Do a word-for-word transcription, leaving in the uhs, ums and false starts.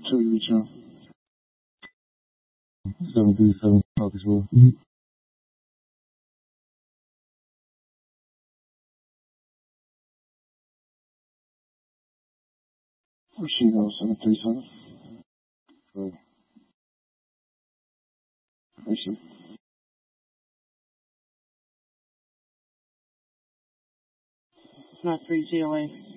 Two, you reach out. seven three seven, talk as well. Machine gun seven three seven. Right. I see. It's not three G L A.